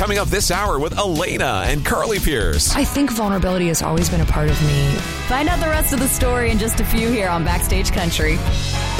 coming up this hour with Elena and Carly Pierce. I think vulnerability has always been a part of me. Find out the rest of the story in just a few here on Backstage Country.